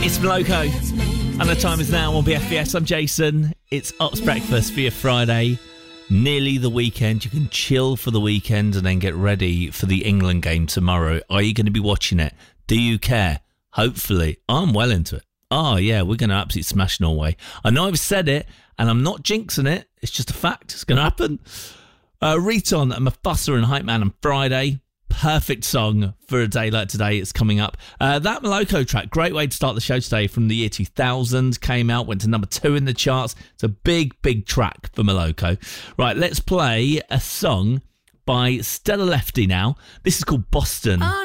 It's Moloko, and the time is now on BFBS. I'm Jason. It's Ops Breakfast for your Friday. Nearly the weekend. You can chill for the weekend and then get ready for the England game tomorrow. Are you going to be watching it? Do you care? Hopefully. I'm well into it. Oh, yeah, we're going to absolutely smash Norway. I know I've said it, and I'm not jinxing it. It's just a fact. It's going to happen. Riton and Mufasa and Hype Man on Friday. Perfect song for a day like today. It's coming up. That Moloko track, great way to start the show today, from the year 2000, came out, went to number 2 in the charts. It's a big, big track for Moloko. Right, let's play a song by Stella Lefty now. This is called Boston.